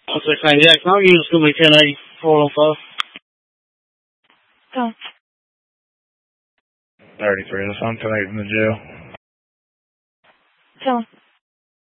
169 Jackson, I'll use it's going to be 1080, 405. Go. 33, that's on 10-8 in the jail. Tell him.